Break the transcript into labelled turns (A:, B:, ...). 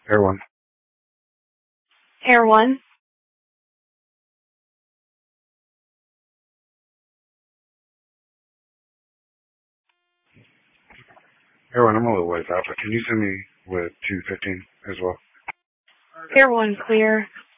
A: Air one.
B: Air 1.
A: Air one, I'm a little ways out, but can you send me with 215 as well?
B: Air 1 clear.